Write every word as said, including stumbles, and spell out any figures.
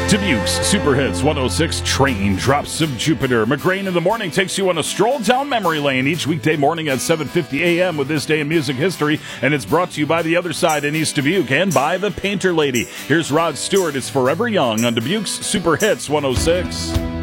Dubuque's Super Hits one oh six Train Drops of Jupiter. McRain in the Morning takes you on a stroll down memory lane each weekday morning at seven fifty a.m. with This Day in Music History, and it's brought to you by The Other Side in East Dubuque and by The Painter Lady. Here's Rod Stewart. It's Forever Young on Dubuque's Super Hits one oh six.